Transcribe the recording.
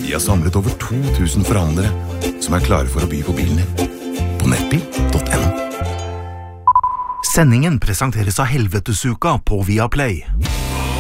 Vi har samlet over 2000 forhandlere som klare for å by på bilen din. På nettbil.no. Sendingen presenteres av Helvetesuka på Viaplay.